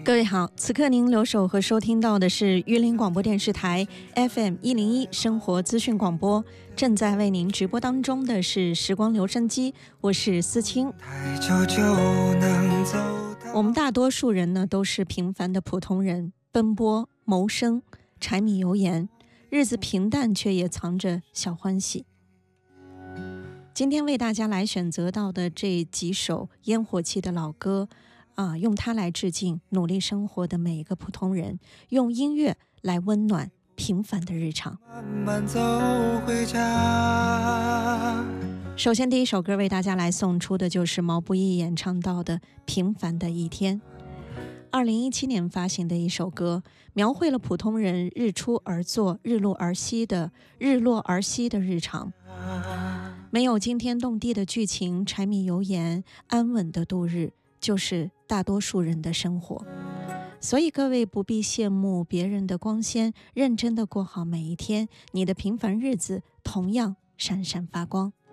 各位好，此刻您留守和收听到的是榆林广播电视台 FM101生活资讯广播，正在为您直播当中的是时光留声机，我是思清。我们大多数人呢都是平凡的普通人，奔波谋生，柴米油盐，日子平淡却也藏着小欢喜。今天为大家来选择到的这几首烟火气的老歌用它来致敬努力生活的每一个普通人，用音乐来温暖平凡的日常。 慢慢走回家。 首先第一首歌为大家来送出的就是毛不易演唱到的《平凡的一天》。2017年发行的一首歌，描绘了普通人日出而作、日落而息的日常。没有惊天动地的剧情，柴米油盐，安稳的度日，就是大多数人的生活。所以各位不必羡慕别人的光鲜，认真的过好每一天，你的平凡日子同样闪闪发光。